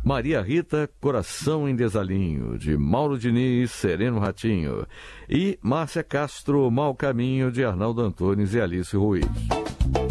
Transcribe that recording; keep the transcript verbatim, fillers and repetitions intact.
Maria Rita, Coração em Desalinho, de Mauro Diniz, Sereno Ratinho. E Márcia Castro, Mau Caminho, de Arnaldo Antunes e Alice Ruiz.